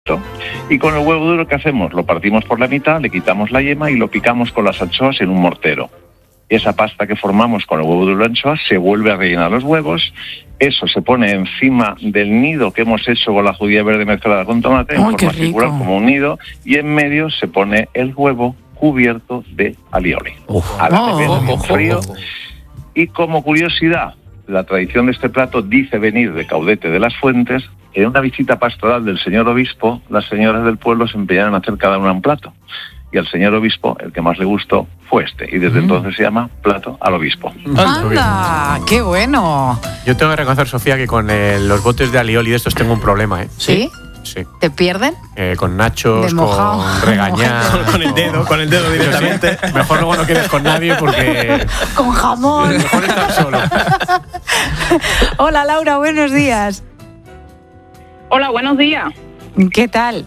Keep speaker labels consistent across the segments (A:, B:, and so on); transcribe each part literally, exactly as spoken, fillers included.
A: Y con el huevo duro, ¿qué hacemos? Lo partimos por la mitad, le quitamos la yema y lo picamos con las anchoas en un mortero. Esa pasta que formamos con el huevo duro y la anchoa se vuelve a rellenar los huevos. Eso se pone encima del nido que hemos hecho con la judía verde mezclada con tomate, en forma circular como un nido, y en medio se pone el huevo cubierto de alioli. Uf. A la oh, nevera, bien frío. Oh, oh, oh. Y como curiosidad, la tradición de este plato dice venir de Caudete de las Fuentes. En una visita pastoral del señor obispo, las señoras del pueblo se empeñaron a hacer cada una un plato. Y al señor obispo, el que más le gustó fue este. Y desde mm. entonces se llama plato al obispo.
B: ¡Anda! ¡Qué bueno!
C: Yo tengo que reconocer, Sofía, que con el, los botes de alioli de estos tengo un problema, ¿eh?
B: ¿Sí?
C: Sí.
B: ¿Te pierden?
C: Eh, con nachos, con regañar.
D: Con, con el dedo, con el dedo directamente.
C: Sí, mejor luego no quedes con nadie porque...
B: Con jamón.
C: Mejor estar solo.
B: Hola, Laura, buenos días.
E: Hola, buenos días.
B: ¿Qué tal?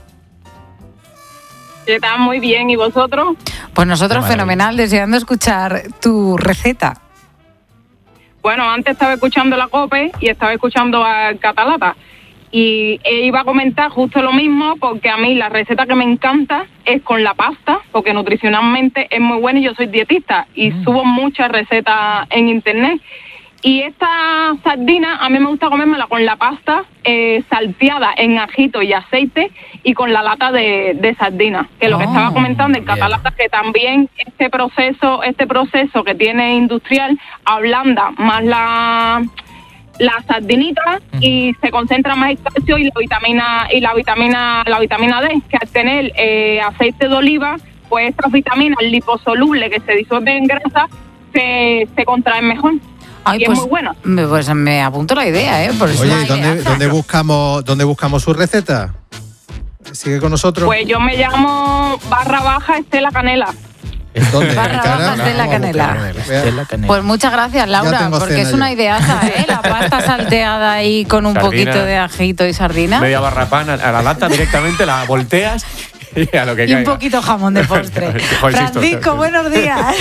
E: Está muy bien, ¿y vosotros?
B: Pues nosotros fenomenal, deseando escuchar tu receta.
E: Bueno, antes estaba escuchando la COPE y estaba escuchando a Catalata. Y iba a comentar justo lo mismo, porque a mí la receta que me encanta es con la pasta, porque nutricionalmente es muy buena y yo soy dietista y mm. subo muchas recetas en internet. Y esta sardina a mí me gusta comérmela con la pasta eh, salteada en ajito y aceite y con la lata de, de sardina, que es lo oh, que estaba comentando en Catalata, que también este proceso, este proceso que tiene industrial ablanda más la... la sardinita y se concentra más el calcio y la vitamina y la vitamina la vitamina D, que al tener eh, aceite de oliva, pues estas vitaminas liposolubles que se disuelven en grasa se, se contraen mejor.
B: Ay,
E: y
B: pues,
E: es muy buena.
B: Pues me apunto la idea, ¿eh? Por eso.
D: Oye, ¿y dónde, dónde buscamos dónde buscamos su receta? ¿Sigue con nosotros?
E: Pues yo me llamo barra baja Estela Canela.
D: ¿Dónde?
B: Barra baja Estela Canela. Estela Canela. Pues muchas gracias, Laura, porque es una ideaza, ¿eh? La pasta salteada ahí con un sardina, poquito de ajito y sardina.
C: Media barra pan a la lata directamente, la volteas y a lo que
B: y
C: caiga.
B: Un poquito jamón de postre. Francisco, buenos días.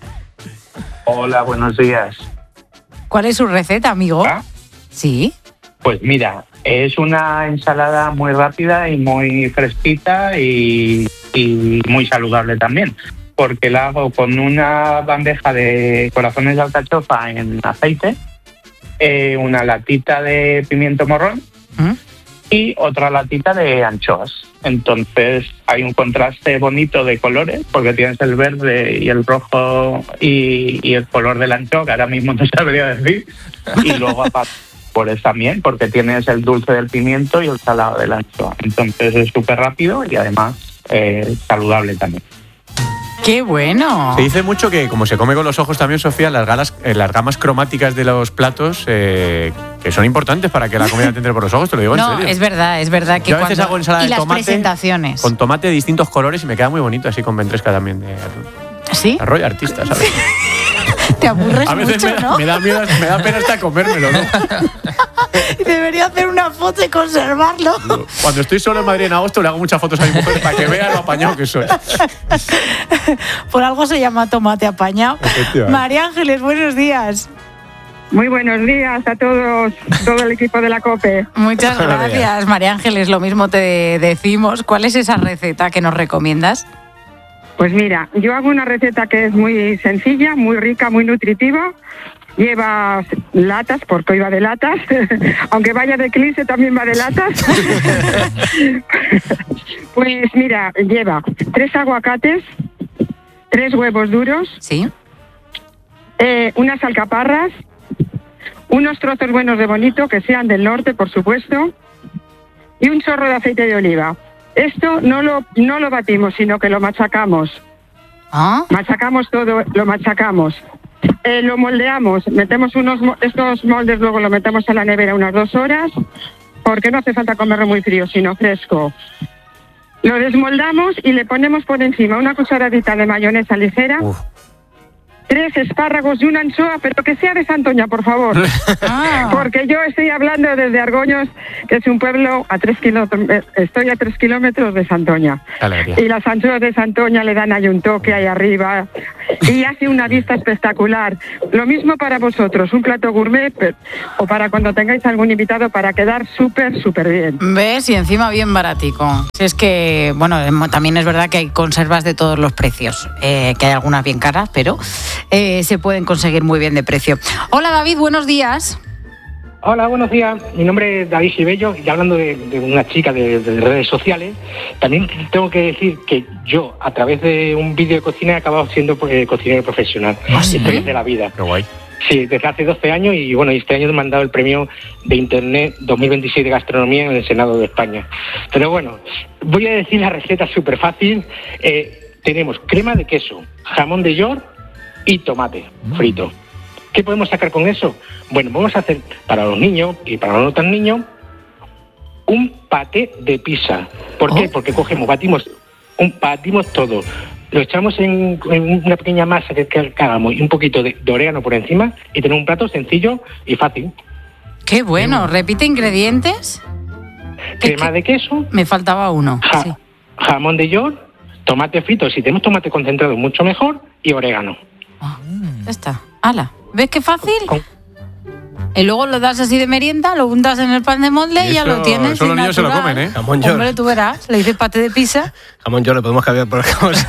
F: Hola, buenos días.
B: ¿Cuál es su receta, amigo?
F: ¿Ah?
B: Sí.
F: Pues mira, es una ensalada muy rápida y muy fresquita y, y muy saludable también, porque la hago con una bandeja de corazones de alcachofa en aceite, eh, una latita de pimiento morrón ¿Mm? y otra latita de anchoas. Entonces hay un contraste bonito de colores, porque tienes el verde y el rojo y, y el color de la anchoa, que ahora mismo no sabría decir, y luego aparte pues también, porque tienes el dulce del pimiento y el salado de la anchoa. Entonces es súper rápido y además eh, saludable también.
B: ¡Qué bueno!
C: Se dice mucho que, como se come con los ojos también, Sofía, las, galas, eh, las gamas cromáticas de los platos eh, que son importantes para que la comida te entre por los ojos, te lo digo
B: no,
C: en serio.
B: No, es verdad, es verdad que
C: yo a veces
B: cuando...
C: hago ensalada
B: y
C: de tomate
B: las presentaciones.
C: Con tomate de distintos colores y me queda muy bonito, así con ventresca también. De,
B: ¿Sí?
C: Arroyo artista, ¿sabes?
B: Te aburres
C: a veces
B: mucho,
C: me,
B: ¿no?
C: Me da, miedo, me da pena hasta comérmelo, ¿no?
B: Debería hacer una foto y conservarlo.
C: Cuando estoy solo en Madrid en agosto le hago muchas fotos a mi mujer para que vea lo apañado que soy.
B: Por algo se llama tomate apañado. María Ángeles, buenos días.
G: Muy buenos días a todos, todo el equipo de la COPE.
B: Muchas gracias, María Ángeles. Lo mismo te decimos. ¿Cuál es esa receta que nos recomiendas?
G: Pues mira, yo hago una receta que es muy sencilla, muy rica, muy nutritiva. Lleva latas, porque hoy va de latas. Aunque vaya de Eclipse, también va de latas. Pues mira, lleva tres aguacates, tres huevos duros,
B: ¿sí?
G: eh, unas alcaparras, unos trozos buenos de bonito, que sean del norte, por supuesto, y un chorro de aceite de oliva. Esto no lo, no lo batimos, sino que lo machacamos.
B: ¿Ah?
G: Machacamos todo, lo machacamos. Eh, lo moldeamos, metemos unos estos moldes, luego lo metemos a la nevera unas dos horas, porque no hace falta comerlo muy frío, sino fresco. Lo desmoldamos y le ponemos por encima una cucharadita de mayonesa ligera. Uf. tres espárragos y una anchoa, pero que sea de Santoña, por favor. Ah. Porque yo estoy hablando desde Argoños, que es un pueblo a tres kilómetros, estoy a tres kilómetros de Santoña. Alegría. Y las anchoas de Santoña le dan ahí un toque ahí arriba y hace una vista espectacular. Lo mismo para vosotros, un plato gourmet o para cuando tengáis algún invitado para quedar súper, súper bien.
B: ¿Ves? Y encima bien baratico. Si es que, bueno, también es verdad que hay conservas de todos los precios, eh, que hay algunas bien caras, pero eh, se pueden conseguir muy bien de precio. Hola David, buenos días.
H: Hola, buenos días. Mi nombre es David Sibello y hablando de, de una chica de, de redes sociales, también tengo que decir que yo, a través de un vídeo de cocina, he acabado siendo eh, cocinero profesional.
B: ¿Ah, sí?
H: Historias de la vida.
C: Qué guay.
H: Sí, desde hace doce años y bueno, este año me han dado el premio de Internet dos mil veintiséis de Gastronomía en el Senado de España. Pero bueno, voy a decir la receta súper fácil. Eh, tenemos crema de queso, jamón de york y tomate mm. frito. ¿Qué podemos sacar con eso? Bueno, vamos a hacer para los niños y para los no tan niños un paté de pizza. ¿Por oh. qué? Porque cogemos, batimos, un, batimos todo, lo echamos en, en una pequeña masa que, que hagamos y un poquito de, de orégano por encima y tenemos un plato sencillo y fácil.
B: ¡Qué bueno! ¿Repite ingredientes?
H: Crema de queso.
B: Me faltaba uno.
H: Ja,
B: sí.
H: Jamón de york, tomate frito, si tenemos tomate concentrado mucho mejor, y orégano.
B: Oh, ya está. ¡Hala! ¿Ves qué fácil? Y luego lo das así de merienda, lo untas en el pan de molde y, y ya lo tienes.
C: Eso los niños se lo comen, ¿eh?
B: Jamón york. Hombre, tú verás, le dices paté de pizza.
I: Jamón york, le podemos cambiar por cosa.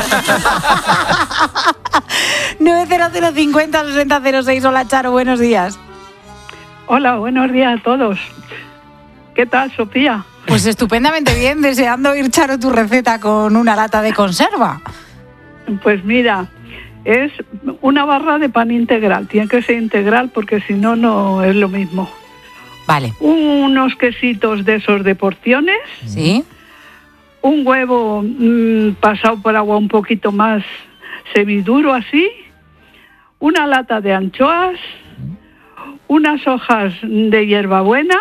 B: nueve cero cero cincuenta sesenta cero seis. Hola, Charo, buenos días.
J: Hola, buenos días a todos. ¿Qué tal, Sofía?
B: Pues estupendamente bien, deseando oír, Charo, tu receta con una lata de conserva.
J: Pues mira, es una barra de pan integral. Tiene que ser integral porque si no, no es lo mismo.
B: Vale.
J: Unos quesitos de esos de porciones.
B: Sí.
J: Un huevo mmm, pasado por agua un poquito más semiduro así. Una lata de anchoas. Unas hojas de hierbabuena.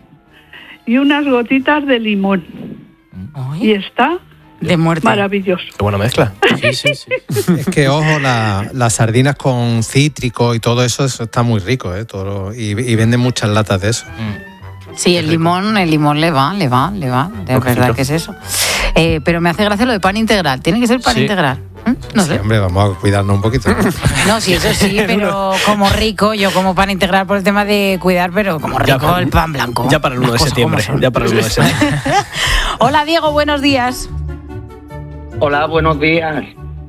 J: Y unas gotitas de limón.
B: ¿Ay?
J: Y está...
B: de muerte.
J: Maravilloso.
I: Qué buena mezcla.
D: Sí, sí, sí. Es que, ojo, la, las sardinas con cítrico y todo eso, eso está muy rico, ¿eh? Todo, y, y venden muchas latas de eso.
B: Sí, el limón, el limón le va, le va, le va. De verdad que es eso. Eh, pero me hace gracia lo de pan integral. Tiene que ser pan sí. integral. ¿Eh? No sé.
D: Sí, hombre, vamos a cuidarnos un poquito.
B: No, sí, eso sí, pero como rico, yo como pan integral por el tema de cuidar, pero como rico para, el pan blanco.
I: Ya para el uno de septiembre. Ya para el uno de septiembre.
B: Hola, Diego, buenos días.
K: Hola, buenos días.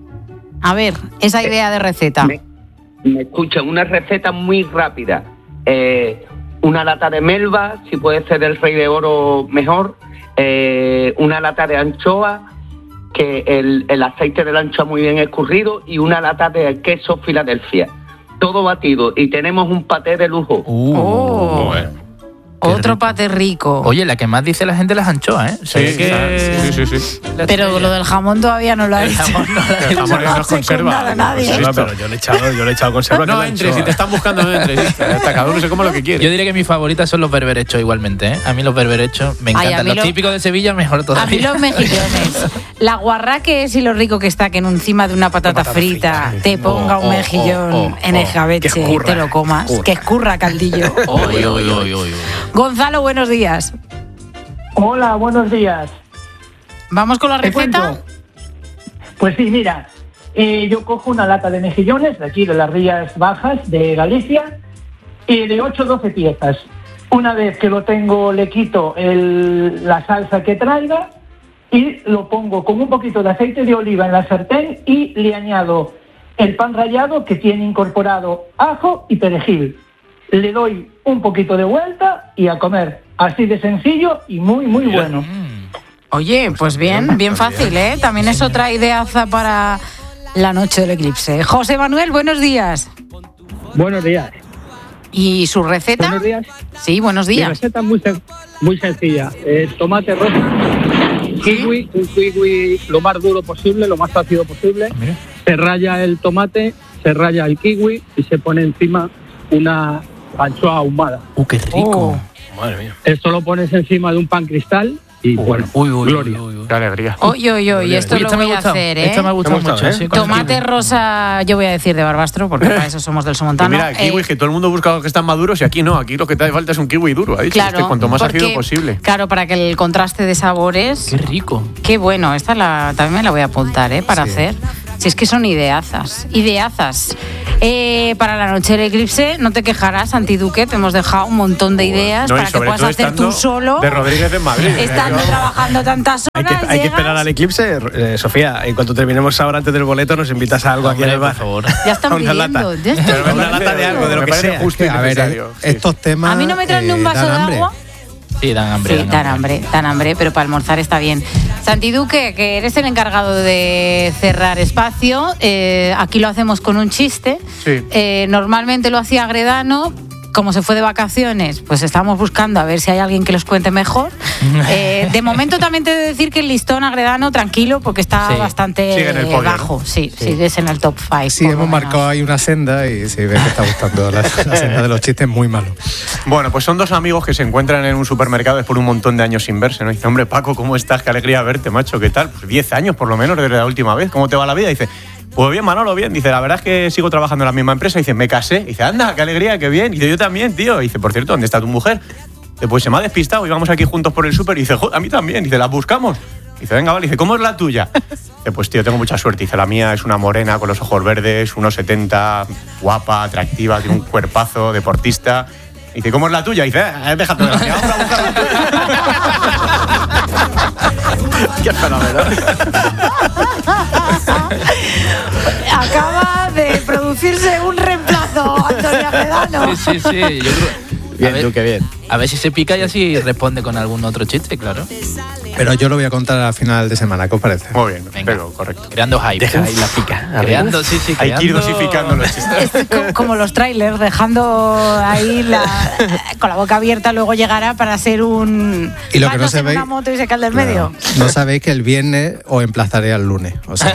B: A ver, esa idea de receta.
K: Me, me escuchan, una receta muy rápida. Eh, una lata de melva, si puede ser el Rey de Oro mejor. Eh, una lata de anchoa, que el, el aceite de la anchoa muy bien escurrido, y una lata de queso Filadelfia. Todo batido y tenemos un paté de lujo.
B: Uh, oh. Bueno. Otro paté rico.
I: Oye, la que más dice la gente las anchoas, ¿eh?
C: Sí, que... sí, sí, sí.
B: Pero lo del jamón todavía no lo ha dicho.
C: El jamón no, el jamón no, no conserva.
B: Nadie.
I: No, pero yo le he echado, yo le he echado conserva.
C: No entres, si te están buscando, no entres. Hasta cada uno se come lo que quiere.
I: Yo diría que mis favoritas son los berberechos igualmente, ¿eh? A mí los berberechos me encantan. Ay, los lo... típicos de Sevilla, mejor todavía.
B: A mí los mejillones. La guarra que es y lo rico que está que en encima de una patata, patata frita, frita te ponga oh, un mejillón oh, oh, oh, en el escabeche y te lo comas. Escurra. Que escurra caldillo.
I: Oy, oy, oy, oy.
B: Gonzalo, buenos días.
L: Hola, buenos días.
B: ¿Vamos con la receta?
L: Pues sí, mira, eh, yo cojo una lata de mejillones de aquí, de las Rías Bajas de Galicia, y de ocho o doce piezas. Una vez que lo tengo, le quito el, la salsa que traiga y lo pongo con un poquito de aceite de oliva en la sartén y le añado el pan rallado que tiene incorporado ajo y perejil. Le doy un poquito de vuelta y a comer. Así de sencillo y muy, muy bueno.
B: Oye, pues bien, bien fácil, ¿eh? También es otra ideaza para la noche del eclipse. José Manuel, buenos días.
M: Buenos días.
B: ¿Y su receta?
M: Buenos días.
B: Sí, buenos días.
M: Mi receta es muy, muy sencilla. Eh, tomate rojo, kiwi, un kiwi lo más duro posible, lo más ácido posible. Mira. Se raya el tomate, se raya el kiwi y se pone encima una anchoa ahumada.
I: ¡Uh, qué rico!
B: Oh.
I: Madre mía.
M: Esto lo pones encima de un pan cristal y bueno,
I: uy, uy,
M: gloria.
I: Uy, uy, uy.
C: Qué alegría.
B: Oy, oy, oy, esto
I: Uy,
B: lo
I: esta me
B: voy
I: ha
B: a
I: gustado.
B: hacer, ¿eh?
I: Esta me ha gustado
M: Me ha
I: mucho.
M: gustado,
I: ¿eh?
B: Tomate rosa, yo voy a decir de Barbastro, porque para eso somos del Somontano.
C: Pues mira, kiwi,
B: Eh,
C: que todo el mundo busca los que están maduros y aquí no, aquí lo que te hace falta es un kiwi duro. Ha dicho,
B: Claro,
C: este, cuanto más
B: porque,
C: ácido posible.
B: Claro, para que el contraste de sabores.
I: Qué rico.
B: Qué bueno, esta la, también me la voy a apuntar, ¿eh? Para
C: Sí.
B: hacer. Si es que son ideazas, ideazas. Eh, para la noche del eclipse, no te quejarás, Santi Duque, te hemos dejado un montón de ideas
C: No, y
B: para que
C: sobre
B: puedas
C: todo
B: hacer
C: estando
B: tú solo.
C: De Rodríguez en Madrid.
B: Estando trabajando tantas
N: Hay
B: horas.
N: que, hay que
B: llegas-
N: esperar al eclipse. Eh, Sofía, en cuanto terminemos ahora antes del boleto, nos invitas a algo aquí en
I: Hombre,
N: el bar.
I: por favor.
B: Ya están
N: A una
B: pidiendo.
N: lata.
B: ya están
C: Pero me
N: Una
C: parece-
N: lata de algo, de lo
C: me
N: que
C: parece
N: sea.
C: justo y
D: A ver,
C: necesario.
D: eh,
C: Sí.
D: estos temas.
B: A mí no me traen ni un
D: eh,
B: vaso
D: dan
B: de
D: hambre.
B: agua.
I: Sí, dan hambre.
B: Sí, dan hambre, dan hambre, pero para almorzar está bien. Santi Duque, que eres el encargado de cerrar espacio, eh, aquí lo hacemos con un chiste.
C: Sí.
B: Eh, normalmente lo hacía Agredano. Como se fue de vacaciones, pues estamos buscando a ver si hay alguien que los cuente mejor. Eh, de momento también te he de decir que el listón Agredano, tranquilo, porque está
I: Sí.
B: bastante
C: Sigue en el podio,
B: bajo.
C: ¿no?
B: Sí, sí, sigues en el top cinco.
D: Sí, hemos marcado ahí una senda y se ve que está gustando la, la senda de los chistes muy malos.
C: Bueno, pues son dos amigos que se encuentran en un supermercado después de un montón de años sin verse, ¿no? Y dice, hombre, Paco, ¿cómo estás? Qué alegría verte, macho, ¿qué tal? Pues diez años por lo menos desde la última vez, ¿cómo te va la vida? Y dice, pues bien, Manolo, bien. Dice, la verdad es que sigo trabajando en la misma empresa. Y dice, me casé. Y dice, anda, qué alegría, qué bien. Y dice, yo también, tío. Y dice, por cierto, ¿dónde está tu mujer? Dice, pues se me ha despistado y vamos aquí juntos por el súper. Y dice, joder, a mí también. Dice, ¿las buscamos? Dice, venga, vale. Dice, ¿cómo es la tuya? Dice, pues tío, tengo mucha suerte. Dice, la mía es una morena con los ojos verdes, unos setenta, guapa, atractiva, tiene un cuerpazo, deportista. Dice, ¿cómo es la tuya? Dice, eh, déjate de la mía, vamos a buscar la tuya. Qué fenómeno.
B: Acaba de producirse un reemplazo, Antonio Agredano.
I: Sí, sí, sí. Yo creo-
N: Bien,
I: a ver,
N: tú, qué bien.
I: A ver si se pica y así responde con algún otro chiste, claro.
D: Pero yo lo voy a contar al final de semana, ¿qué os parece?
C: Muy bien,
I: Venga.
C: pero correcto.
I: Creando hype.
N: Deja ahí la pica. A ver.
I: Creando, sí, sí,
C: Hay que ir
I: creando-
C: dosificando los chistes.
B: Es co- como los trailers, dejando ahí la, con la boca abierta, luego llegará para ser un.
D: Y lo que no
B: Manos en
D: sabéis-
B: una moto y se cae del
D: Claro.
B: medio.
D: No sabéis que el viernes os emplazaré al lunes. O sea,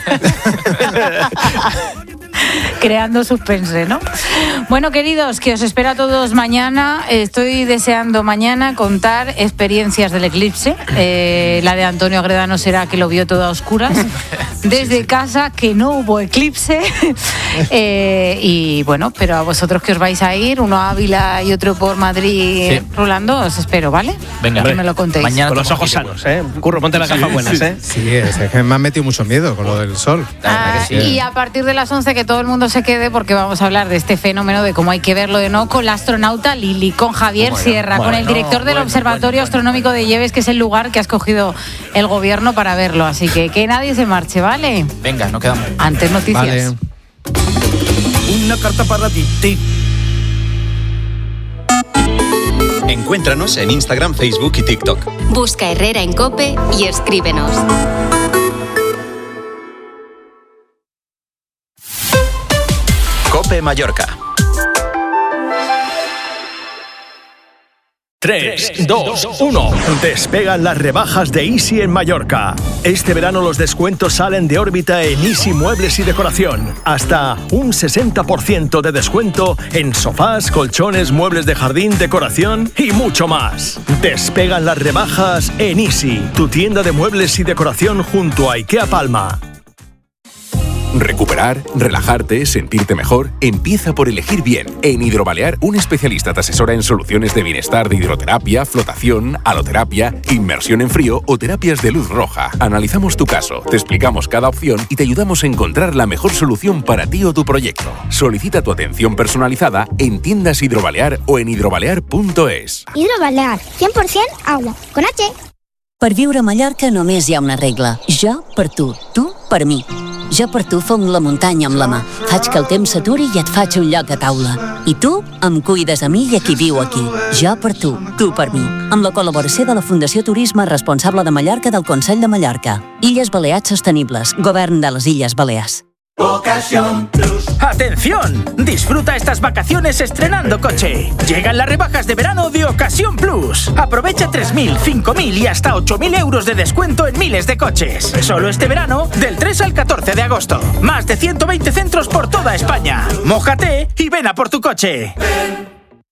B: Creando suspense, ¿no? Bueno, queridos, que os espero a todos mañana. Estoy deseando mañana contar experiencias del eclipse. Eh, la de Antonio Agredano será que lo vio todo a oscuras. Desde casa, que no hubo eclipse. Eh, y bueno, pero a vosotros que os vais a ir, uno a Ávila y otro por Madrid
I: Sí.
B: rulando, os espero, ¿vale?
I: Venga,
B: que me lo contéis.
I: Mañana
N: Con los
I: tomo
N: ojos
I: kiwi.
N: sanos, ¿eh? Curro, ponte las gafas buenas, ¿eh?
D: sí, es, es que me han metido mucho miedo con lo del sol.
I: La verdad
B: Ah,
I: que sí.
B: y a partir de las once que todo el mundo se quede porque vamos a hablar de este fenómeno de cómo hay que verlo de no con la astronauta Lili, con Javier
C: Bueno,
B: Sierra, con el
I: bueno,
B: director del
I: bueno,
B: Observatorio
I: bueno,
B: Astronómico de Lleves, que es el lugar que ha escogido el gobierno para verlo. Así que que nadie se marche, ¿vale?
I: Venga, nos quedamos.
B: Antes noticias.
D: Vale.
O: Una carta para ti. Encuéntranos en Instagram, Facebook y TikTok.
P: Busca Herrera en COPE y escríbenos.
O: COPE Mallorca.
Q: tres, dos, uno. Despegan las rebajas de Easy en Mallorca. Este verano los descuentos salen de órbita en Easy Muebles y Decoración. Hasta un sesenta por ciento de descuento en sofás, colchones, muebles de jardín, decoración y mucho más. Despegan las rebajas en Easy, tu tienda de muebles y decoración junto a IKEA Palma.
R: Recuperar, relajarte, sentirte mejor, empieza por elegir bien. En Hidrobalear, un especialista te asesora en soluciones de bienestar de hidroterapia, flotación, aloterapia, inmersión en frío o terapias de luz roja. Analizamos tu caso, te explicamos cada opción y te ayudamos a encontrar la mejor solución para ti o tu proyecto. Solicita tu atención personalizada en tiendas Hidrobalear o en hidrobalear punto es.
S: Hidrobalear, cent per cent agua, con H.
T: Per viure a Mallorca només hi ha una regla. Jo per tu, tu per mi. Jo per tu fong la muntanya amb la mà. Faig que el temps s'aturi i et faig un lloc a taula. I tu em cuides a mi i a qui viu aquí. Jo per tu, tu per mi. Amb la col·laboració de la Fundació Turisme Responsable de Mallorca del Consell de Mallorca. Illes Balears Sostenibles. Govern de les Illes Balears.
U: Ocasión Plus. ¡Atención! Disfruta estas vacaciones estrenando coche. Llegan las rebajas de verano de Ocasión Plus. Aprovecha tres mil, cinco mil y hasta ocho mil euros de descuento en miles de coches. Solo este verano, del tres al catorce de agosto. Más de ciento veinte centros por toda España. Mójate y ven a por tu coche.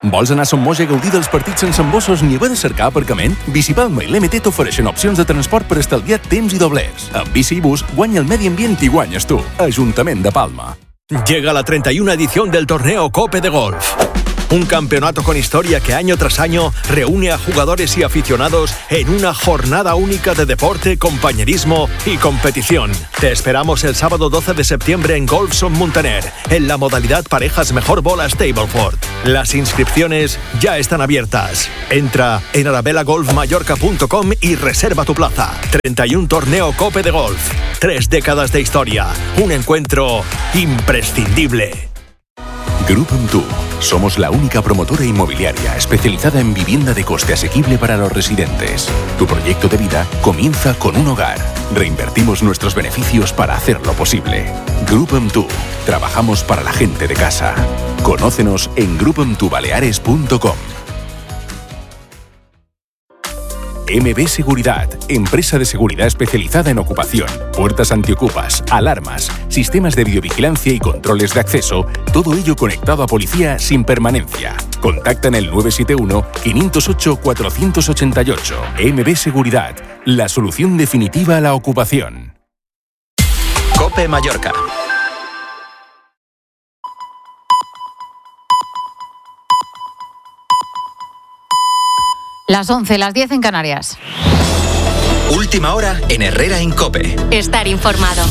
R: Vols anar a Son Moix a gaudir dels partits sense embossos ni haver de cercar aparcament? Bicipalma i l'M T t'ofereixen opcions de transport per estalviar temps i doblers. Amb Bici i Bus guanya el medi ambient i guanyes tu. Ajuntament de Palma.
Q: Llega la treinta y una edición del torneo Cope de Golf. Un campeonato con historia que año tras año reúne a jugadores y aficionados en una jornada única de deporte, compañerismo y competición. Te esperamos el sábado doce de septiembre en Golfson Muntaner, en la modalidad parejas mejor bola Stableford. Las inscripciones ya están abiertas. Entra en arabella golf mallorca punto com y reserva tu plaza. treinta y uno torneo Cope de Golf. Tres décadas de historia. Un encuentro imprescindible.
R: Grupo M T U. Somos la única promotora inmobiliaria especializada en vivienda de coste asequible para los residentes. Tu proyecto de vida comienza con un hogar. Reinvertimos nuestros beneficios para hacerlo posible. Grupo M T U. Trabajamos para la gente de casa. Conócenos en grupo m t u baleares punto com. M B Seguridad, empresa de seguridad especializada en ocupación, puertas antiocupas, alarmas, sistemas de videovigilancia y controles de acceso, todo ello conectado a policía sin permanencia. Contacta en el nueve siete uno, cinco cero ocho, cuatro ocho ocho. M B Seguridad, la solución definitiva a la ocupación.
O: COPE Mallorca.
B: Las once, las diez en Canarias.
O: Última hora en Herrera en COPE.
P: Estar informado.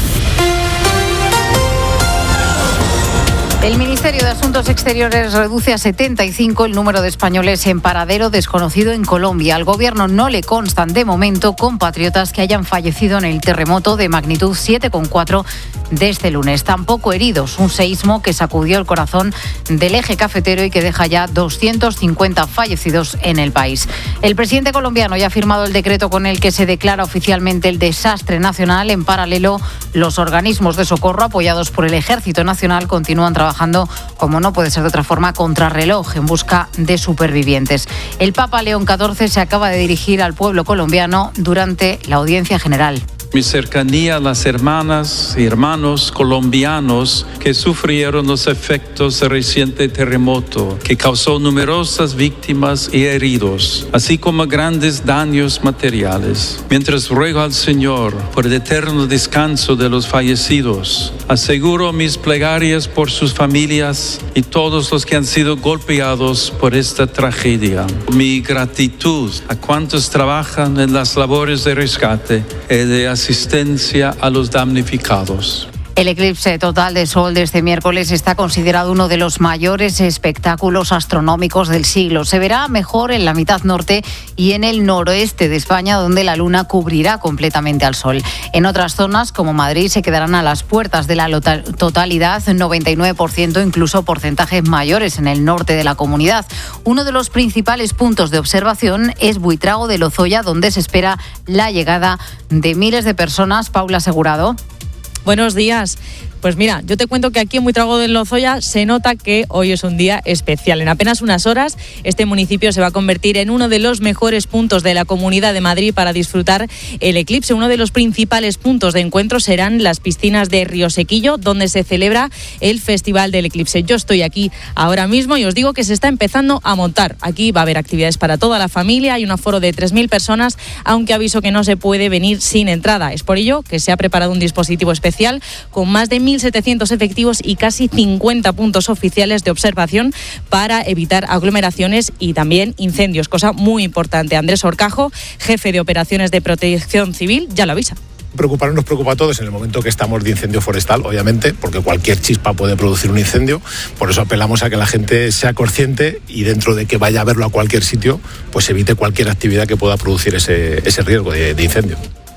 B: El Ministerio de Asuntos Exteriores reduce a setenta y cinco el número de españoles en paradero desconocido en Colombia. Al gobierno no le constan de momento compatriotas que hayan fallecido en el terremoto de magnitud siete coma cuatro de este lunes. Tampoco heridos, un seísmo que sacudió el corazón del eje cafetero y que deja ya doscientos cincuenta fallecidos en el país. El presidente colombiano ya ha firmado el decreto con el que se declara oficialmente el desastre nacional. En paralelo, los organismos de socorro apoyados por el Ejército Nacional continúan trabajando trabajando, como no puede ser de otra forma, contrarreloj en busca de supervivientes. El Papa León catorce se acaba de dirigir al pueblo colombiano durante la audiencia general.
A: Mi cercanía a las hermanas y hermanos colombianos que sufrieron los efectos del reciente terremoto, que causó numerosas víctimas y heridos, así como grandes daños materiales. Mientras ruego al Señor por el eterno descanso de los fallecidos, aseguro mis plegarias por sus familias y todos los que han sido golpeados por esta tragedia. Mi gratitud a cuantos trabajan en las labores de rescate y de asistencia a los damnificados.
B: El eclipse total de sol de este miércoles está considerado uno de los mayores espectáculos astronómicos del siglo. Se verá mejor en la mitad norte y en el noroeste de España, donde la luna cubrirá completamente al sol. En otras zonas, como Madrid, se quedarán a las puertas de la totalidad, noventa y nueve por ciento, incluso porcentajes mayores en el norte de la comunidad. Uno de los principales puntos de observación es Buitrago de Lozoya, donde se espera la llegada de miles de personas. Paula Asegurado.
V: Buenos días. Pues mira, yo te cuento que aquí en Buitrago de Lozoya se nota que hoy es un día especial. En apenas unas horas, este municipio se va a convertir en uno de los mejores puntos de la Comunidad de Madrid para disfrutar el eclipse. Uno de los principales puntos de encuentro serán las piscinas de Río Sequillo, donde se celebra el Festival del Eclipse. Yo estoy aquí ahora mismo y os digo que se está empezando a montar. Aquí va a haber actividades para toda la familia, hay un aforo de tres mil personas, aunque aviso que no se puede venir sin entrada. Es por ello que se ha preparado un dispositivo especial con más de mil setecientos efectivos y casi cincuenta puntos oficiales de observación para evitar aglomeraciones y también incendios, cosa muy importante. Andrés Orcajo, jefe de operaciones de Protección Civil, ya lo avisa.
W: Preocuparnos nos preocupa a todos en el momento que estamos de incendio forestal, obviamente, porque cualquier chispa puede producir un incendio. Por eso apelamos a que la gente sea consciente y dentro de que vaya a verlo a cualquier sitio, pues evite cualquier actividad que pueda producir ese, ese riesgo de, de incendio.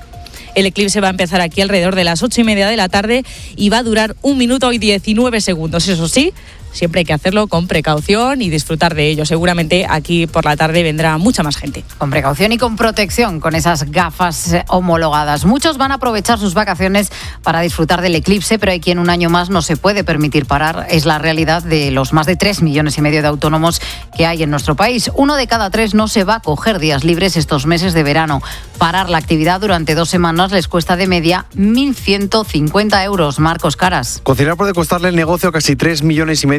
V: El eclipse va a empezar aquí alrededor de las ocho y media de la tarde y va a durar un minuto y diecinueve segundos. Eso sí, siempre hay que hacerlo con precaución y disfrutar de ello. Seguramente aquí por la tarde vendrá mucha más gente.
B: Con precaución y con protección, con esas gafas homologadas. Muchos van a aprovechar sus vacaciones para disfrutar del eclipse, pero hay quien un año más no se puede permitir parar. Es la realidad de los más de tres millones y medio de autónomos que hay en nuestro país. Uno de cada tres no se va a coger días libres estos meses de verano. Parar la actividad durante dos semanas les cuesta de media mil ciento cincuenta euros. Marcos Caras.
X: Cocinar puede costarle el negocio a casi tres millones y medio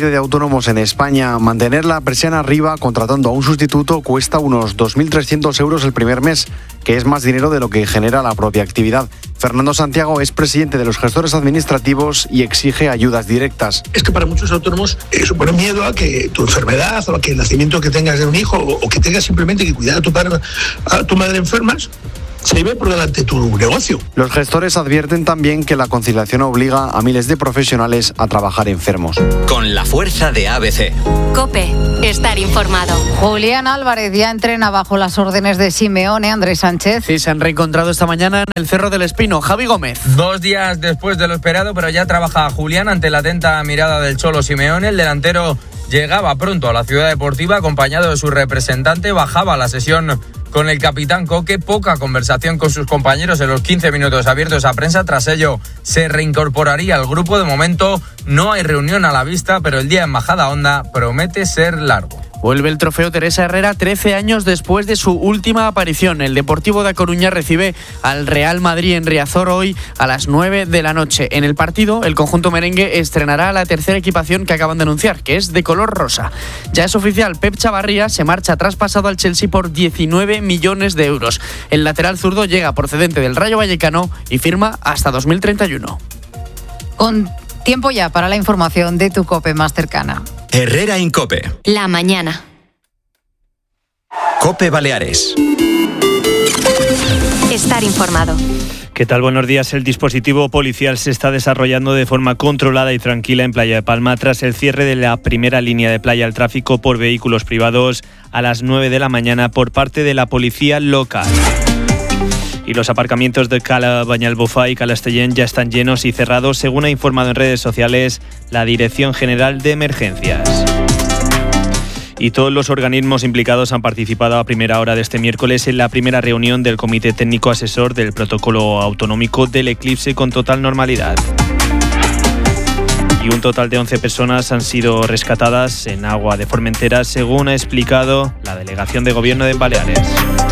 E: media de autónomos en España. Mantener la persiana arriba contratando a un sustituto cuesta unos dos mil trescientos euros el primer mes, que es más dinero de lo que genera la propia actividad. Fernando Santiago es presidente de los gestores administrativos y exige ayudas directas.
F: Es que para muchos autónomos eh, supone miedo a que tu enfermedad o a que el nacimiento que tengas de un hijo o, o que tengas simplemente que cuidar a tu padre, a tu madre enfermas, se lleve por delante tu negocio.
E: Los gestores advierten también que la conciliación obliga a miles de profesionales a trabajar enfermos.
O: Con la fuerza de A B C.
P: COPE, estar informado.
B: Julián Álvarez ya entrena bajo las órdenes de Simeone. Andrés Sánchez.
G: Sí, se han reencontrado esta mañana en el Cerro del Espino. Javi Gómez.
X: Dos días después de lo esperado, pero ya trabaja Julián ante la atenta mirada del Cholo Simeone. El delantero llegaba pronto a la ciudad deportiva acompañado de su representante. Bajaba a la sesión con el capitán Coque, poca conversación con sus compañeros en los quince minutos abiertos a prensa. Tras ello se reincorporaría al grupo. De momento no hay reunión a la vista, pero el día en Majadahonda promete ser largo.
G: Vuelve el trofeo Teresa Herrera trece años después de su última aparición. El Deportivo de A Coruña recibe al Real Madrid en Riazor hoy a las nueve de la noche. En el partido, el conjunto merengue estrenará la tercera equipación que acaban de anunciar, que es de color rosa. Ya es oficial, Pep Chavarría se marcha traspasado al Chelsea por diecinueve millones de euros. El lateral zurdo llega procedente del Rayo Vallecano y firma hasta dos mil treinta y uno.
B: Con tiempo ya para la información de tu COPE más cercana.
O: Herrera en COPE.
P: La mañana.
O: COPE Baleares.
P: Estar informado.
Y: ¿Qué tal? Buenos días. El dispositivo policial se está desarrollando de forma controlada y tranquila en Playa de Palma tras el cierre de la primera línea de playa al tráfico por vehículos privados a las nueve de la mañana por parte de la policía local. Y los aparcamientos de Cala Banyalbufar y Calastellén ya están llenos y cerrados, según ha informado en redes sociales la Dirección General de Emergencias. Y todos los organismos implicados han participado a primera hora de este miércoles en la primera reunión del Comité Técnico Asesor del Protocolo Autonómico del Eclipse con total normalidad. Y un total de once personas han sido rescatadas en agua de Formentera, según ha explicado la Delegación de Gobierno de Baleares.